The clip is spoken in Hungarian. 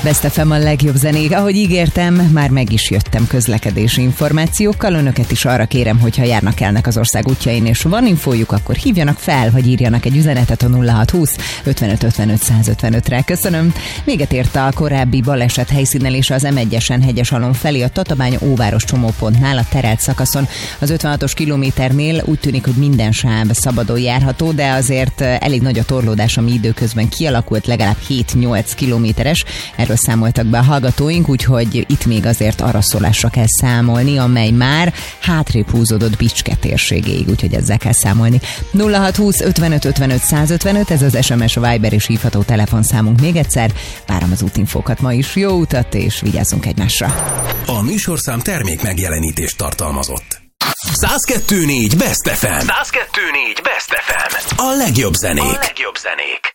Best FM a legjobb zenék. Ahogy ígértem, már meg is jöttem közlekedési információkkal. Önöket is arra kérem, hogyha járnak elnek az ország útjain, és van infójuk, akkor hívjanak fel, vagy írjanak egy üzenetet a 0620 55 55 155-re. Köszönöm. Véget ért a korábbi baleset helyszínelése az M1-esen Hegyesalon felé a Tatabánya-Óváros csomópontnál, a terelt szakaszon. Az 56-os kilométernél úgy tűnik, hogy minden sáv szabadon járható, de azért elég nagy a torlódás, ami időközben kialakult, legalább 7-8 kilométeres. Erről számoltak be a hallgatóink, úgyhogy itt még azért araszolásra kell számolni, amely már hátrébb húzódott Bicske térségéig, úgyhogy ezzel kell számolni. 0620 55 55 155, ez az SMS, Viber és hívható telefonszámunk még egyszer. Várom az útinfókat ma is. Jó utat, és vigyázzunk egymásra. A műsorszám termék megjelenítést tartalmazott. 102.4 Best FM. 102.4 Best FM. A legjobb zenék.